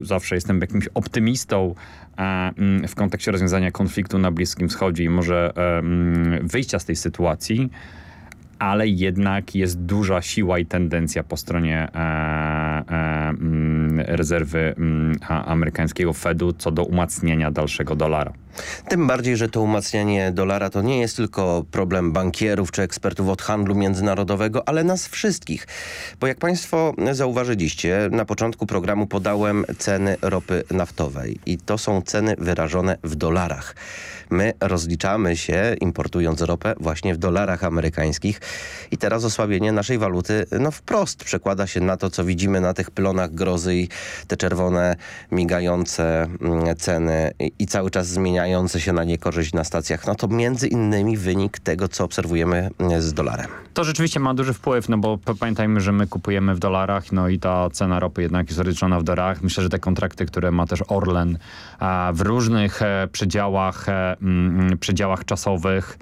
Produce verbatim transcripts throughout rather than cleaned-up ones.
zawsze jestem jakimś optymistą w kontekście rozwiązania konfliktu na Bliskim Wschodzie i może wyjścia z tej sytuacji, ale jednak jest duża siła i tendencja po stronie e, e, rezerwy amerykańskiego Fedu co do umacniania dalszego dolara. Tym bardziej, że to umacnianie dolara to nie jest tylko problem bankierów czy ekspertów od handlu międzynarodowego, ale nas wszystkich. Bo jak państwo zauważyliście, na początku programu podałem ceny ropy naftowej i to są ceny wyrażone w dolarach. My rozliczamy się, importując ropę, właśnie w dolarach amerykańskich i teraz osłabienie naszej waluty no wprost przekłada się na to, co widzimy na tych pylonach grozy i te czerwone, migające ceny i cały czas zmieniające się na niekorzyść na stacjach. No to między innymi wynik tego, co obserwujemy z dolarem. To rzeczywiście ma duży wpływ, no bo pamiętajmy, że my kupujemy w dolarach, no i ta cena ropy jednak jest rozliczona w dolarach. Myślę, że te kontrakty, które ma też Orlen w różnych przedziałach, przedziałach czasowych,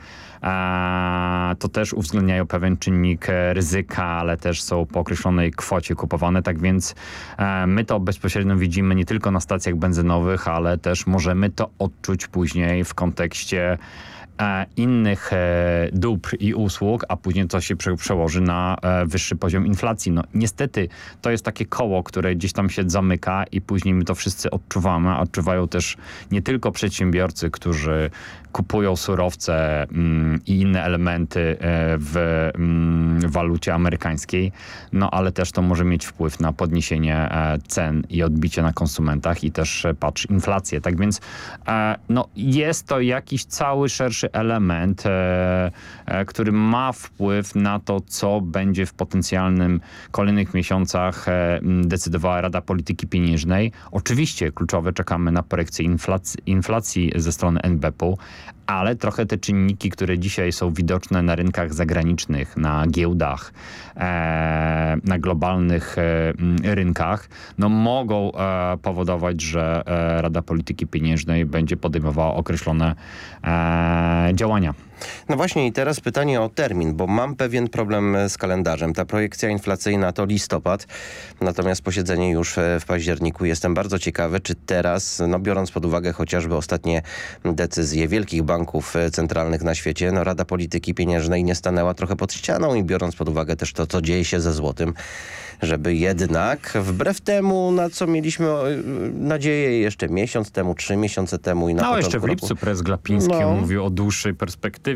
to też uwzględniają pewien czynnik ryzyka, ale też są po określonej kwocie kupowane. Tak więc my to bezpośrednio widzimy nie tylko na stacjach benzynowych, ale też możemy to odczuć później w kontekście innych dóbr i usług, a później to się przełoży na wyższy poziom inflacji. No niestety to jest takie koło, które gdzieś tam się zamyka i później my to wszyscy odczuwamy, a odczuwają też nie tylko przedsiębiorcy, którzy kupują surowce mm, i inne elementy w mm, walucie amerykańskiej, no ale też to może mieć wpływ na podniesienie e, cen i odbicie na konsumentach i też e, patrz inflację. Tak więc e, no, jest to jakiś cały szerszy element, e, e, który ma wpływ na to, co będzie w potencjalnym kolejnych miesiącach e, decydowała Rada Polityki Pieniężnej. Oczywiście kluczowe czekamy na korekcję inflacji, inflacji ze strony N B P-u, ale trochę te czynniki, które dzisiaj są widoczne na rynkach zagranicznych, na giełdach, e, na globalnych e, rynkach, no mogą e, powodować, że e, Rada Polityki Pieniężnej będzie podejmowała określone e, działania. No właśnie i teraz pytanie o termin, bo mam pewien problem z kalendarzem. Ta projekcja inflacyjna to listopad, natomiast posiedzenie już w październiku. Jestem bardzo ciekawy, czy teraz, no biorąc pod uwagę chociażby ostatnie decyzje wielkich banków centralnych na świecie, no Rada Polityki Pieniężnej nie stanęła trochę pod ścianą i biorąc pod uwagę też to, co dzieje się ze złotym, żeby jednak wbrew temu, na co mieliśmy nadzieję jeszcze miesiąc temu, trzy miesiące temu i na No początku jeszcze w lipcu roku. prezes Glapiński No. mówił o dłuższej perspektywie,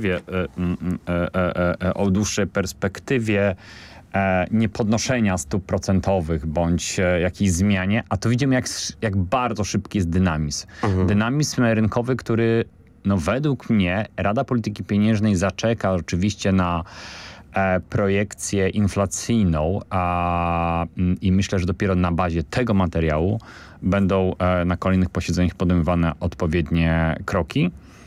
e, e, e, o dłuższej perspektywie e, niepodnoszenia stóp procentowych bądź e, jakiejś zmianie, a to widzimy jak, jak bardzo szybki jest dynamizm. Mhm. Dynamizm rynkowy, który no według mnie Rada Polityki Pieniężnej zaczeka oczywiście na e, projekcję inflacyjną a, i myślę, że dopiero na bazie tego materiału będą e, na kolejnych posiedzeniach podejmowane odpowiednie kroki.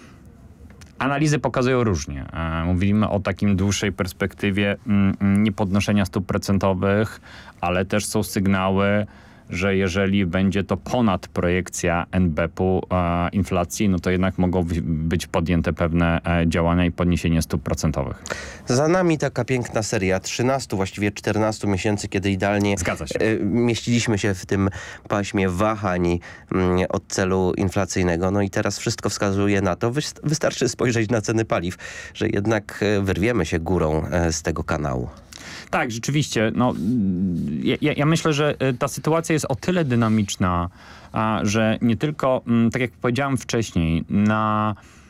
Analizy pokazują różnie. E, mówimy o takim dłuższej perspektywie mm, niepodnoszenia stóp procentowych, ale też są sygnały, że jeżeli będzie to ponad projekcja N B P-u e, inflacji, no to jednak mogą w, być podjęte pewne e, działania i podniesienie stóp procentowych. Za nami taka piękna seria trzynastu, właściwie czternastu miesięcy, kiedy idealnie Zgadza się. E, mieściliśmy się w tym paśmie wahań mm, od celu inflacyjnego. No i teraz wszystko wskazuje na to, Wy- wystarczy spojrzeć na ceny paliw, że jednak e, wyrwiemy się górą e, z tego kanału. Tak, rzeczywiście. No, ja, ja myślę, że ta sytuacja jest o tyle dynamiczna, a, że nie tylko, m, tak jak powiedziałem wcześniej, na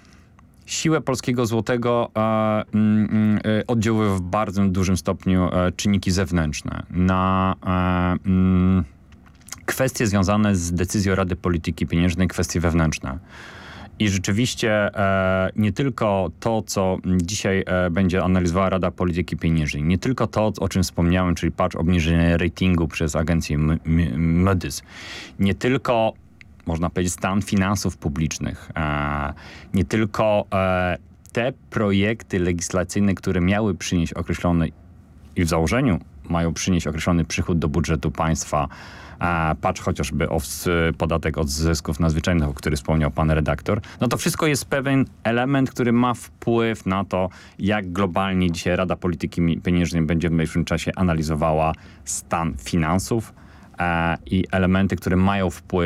siłę polskiego złotego e, m, e, oddziaływają w bardzo dużym stopniu e, czynniki zewnętrzne. Na e, m, kwestie związane z decyzją Rady Polityki Pieniężnej, kwestie wewnętrzne. I rzeczywiście e, nie tylko to, co dzisiaj e, będzie analizowała Rada Polityki Pieniężnej, nie tylko to, o czym wspomniałem, czyli patrz obniżenie ratingu przez agencję Moody's, nie tylko, można powiedzieć, stan finansów publicznych, e, nie tylko e, te projekty legislacyjne, które miały przynieść określony i w założeniu mają przynieść określony przychód do budżetu państwa. A patrz chociażby o podatek od zysków nadzwyczajnych, o którym wspomniał pan redaktor. No to wszystko jest pewien element, który ma wpływ na to, jak globalnie dzisiaj Rada Polityki Pieniężnej będzie w najbliższym czasie analizowała stan finansów e, i elementy, które mają wpływ